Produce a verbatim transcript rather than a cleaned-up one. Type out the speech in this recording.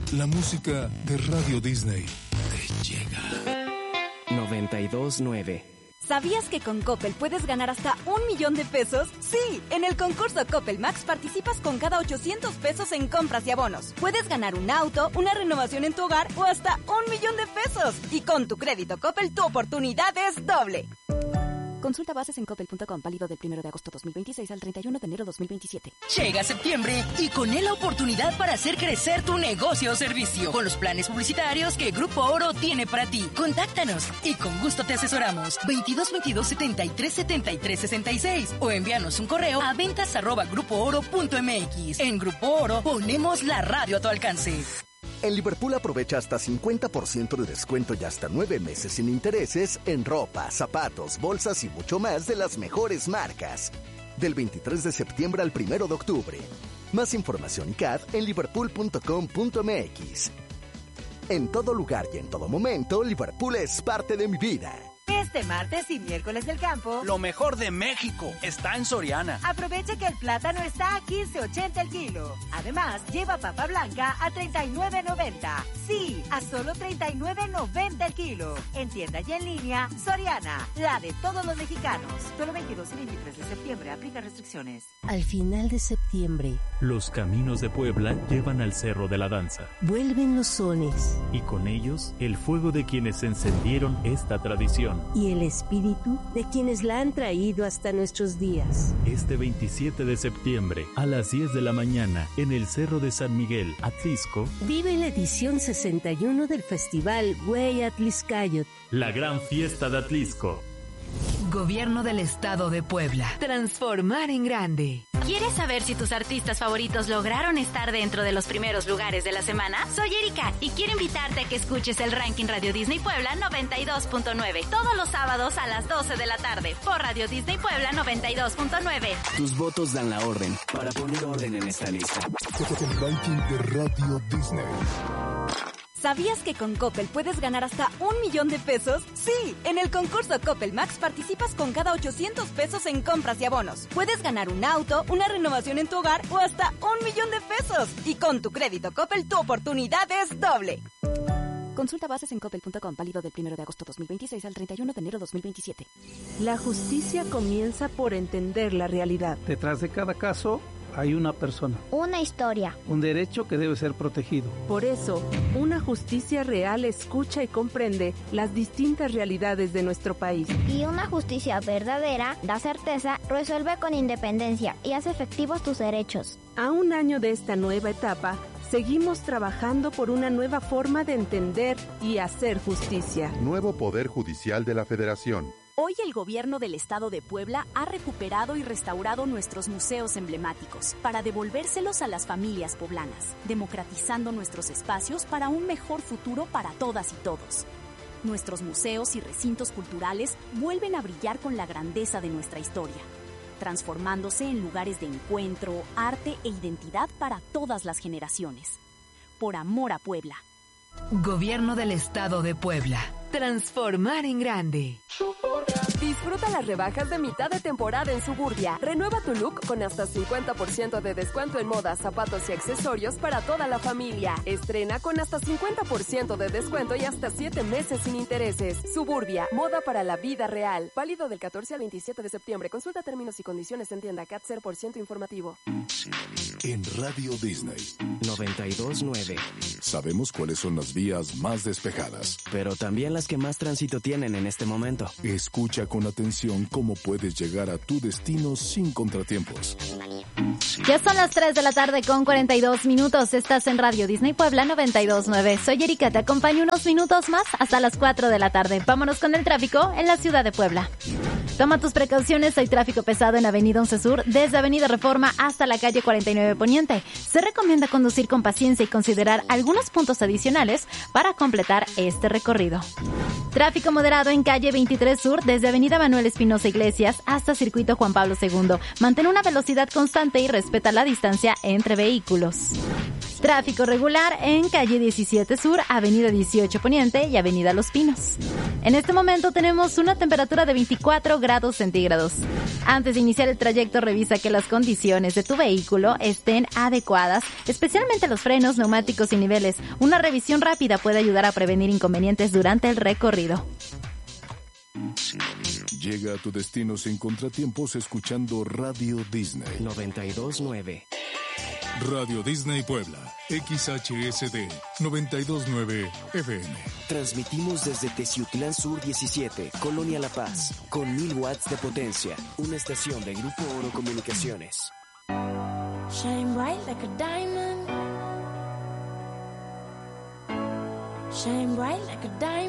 La música de Radio Disney te llega. noventa y dos nueve. ¿Sabías que con Coppel puedes ganar hasta un millón de pesos? Sí, en el concurso Coppel Max participas con cada ochocientos pesos en compras y abonos. Puedes ganar un auto, una renovación en tu hogar o hasta un millón de pesos. Y con tu crédito Coppel, tu oportunidad es doble. Consulta bases en coppel punto com, válido del primero de agosto dos mil veintiséis al treinta y uno de enero dos mil veintisiete. Llega septiembre y con él la oportunidad para hacer crecer tu negocio o servicio con los planes publicitarios que Grupo Oro tiene para ti. Contáctanos y con gusto te asesoramos. veintidós veintidós setenta y tres setenta y tres sesenta y seis o envíanos un correo a ventas arroba grupo oro punto mx. En Grupo Oro ponemos la radio a tu alcance. En Liverpool aprovecha hasta cincuenta por ciento de descuento y hasta nueve meses sin intereses en ropa, zapatos, bolsas y mucho más de las mejores marcas. Del veintitrés de septiembre al primero de octubre. Más información y C A D en liverpool punto com punto mx. En todo lugar y en todo momento, Liverpool es parte de mi vida. Este martes y miércoles del campo, lo mejor de México está en Soriana. Aprovecha que el plátano está a quince ochenta el kilo. Además, lleva papa blanca a treinta y nueve noventa. Sí, a solo treinta y nueve noventa el kilo. En tienda y en línea, Soriana, la de todos los mexicanos. Solo veintidós y veintitrés de septiembre, aplica restricciones. Al final de septiembre, los caminos de Puebla llevan al Cerro de la Danza. Vuelven los sones. Y con ellos, el fuego de quienes encendieron esta tradición. Y el espíritu de quienes la han traído hasta nuestros días. Este veintisiete de septiembre, a las diez de la mañana, en el Cerro de San Miguel, Atlixco, vive la edición sesenta y uno del Festival Güey Atlixcayot. La gran fiesta de Atlixco. Gobierno del Estado de Puebla. Transformar en grande. ¿Quieres saber si tus artistas favoritos lograron estar dentro de los primeros lugares de la semana? Soy Erika y quiero invitarte a que escuches el ranking Radio Disney Puebla noventa y dos punto nueve todos los sábados a las doce de la tarde por Radio Disney Puebla noventa y dos punto nueve. Tus votos dan la orden para poner orden en esta lista. El ranking de Radio Disney. ¿Sabías que con Coppel puedes ganar hasta un millón de pesos? Sí, en el concurso Coppel Max participas con cada ochocientos pesos en compras y abonos. Puedes ganar un auto, una renovación en tu hogar o hasta un millón de pesos. Y con tu crédito Coppel, tu oportunidad es doble. Consulta bases en coppel punto com, válido del primero de agosto dos mil veintiséis al treinta y uno de enero dos mil veintisiete. La justicia comienza por entender la realidad. Detrás de cada caso hay una persona. Una historia. Un derecho que debe ser protegido. Por eso, una justicia real escucha y comprende las distintas realidades de nuestro país. Y una justicia verdadera da certeza, resuelve con independencia y hace efectivos tus derechos. A un año de esta nueva etapa, seguimos trabajando por una nueva forma de entender y hacer justicia. Nuevo Poder Judicial de la Federación. Hoy el gobierno del estado de Puebla ha recuperado y restaurado nuestros museos emblemáticos para devolvérselos a las familias poblanas, democratizando nuestros espacios para un mejor futuro para todas y todos. Nuestros museos y recintos culturales vuelven a brillar con la grandeza de nuestra historia, transformándose en lugares de encuentro, arte e identidad para todas las generaciones. Por amor a Puebla. Gobierno del Estado de Puebla. Transformar en grande. Disfruta las rebajas de mitad de temporada en Suburbia. Renueva tu look con hasta cincuenta por ciento de descuento en moda, zapatos y accesorios para toda la familia. Estrena con hasta cincuenta por ciento de descuento y hasta siete meses sin intereses. Suburbia, moda para la vida real. Válido del catorce al veintisiete de septiembre. Consulta términos y condiciones en tienda. C A T cero por ciento informativo. En Radio Disney noventa y dos nueve. Sabemos cuáles son las vías más despejadas, pero también las que más tránsito tienen en este momento. Escucha con atención cómo puedes llegar a tu destino sin contratiempos. Ya son las tres de la tarde con cuarenta y dos minutos. Estás en Radio Disney Puebla noventa y dos nueve. Soy Erika, te acompaño unos minutos más hasta las cuatro de la tarde. Vámonos con el tráfico en la ciudad de Puebla. Toma tus precauciones, hay tráfico pesado en Avenida once Sur, desde Avenida Reforma hasta la calle cuarenta y nueve Poniente. Se recomienda conducir con paciencia y considerar algunos puntos adicionales para completar este recorrido. Tráfico moderado en calle veintitrés Sur, desde Avenida Manuel Espinosa Iglesias hasta Circuito Juan Pablo segundo. Mantén una velocidad constante y respeta la distancia entre vehículos. Tráfico regular en calle diecisiete Sur, avenida dieciocho Poniente y avenida Los Pinos. En este momento tenemos una temperatura de veinticuatro grados centígrados. Antes de iniciar el trayecto, revisa que las condiciones de tu vehículo estén adecuadas, especialmente los frenos, neumáticos y niveles. Una revisión rápida puede ayudar a prevenir inconvenientes durante el recorrido. Llega a tu destino sin contratiempos escuchando Radio Disney. noventa y dos punto nueve. Radio Disney Puebla, X H S D noventa y dos punto nueve F M. Transmitimos desde Teciutlán Sur diecisiete, Colonia La Paz, con mil watts de potencia. Una estación de Grupo Oro Comunicaciones. Shine bright like a diamond. Shine bright like a diamond.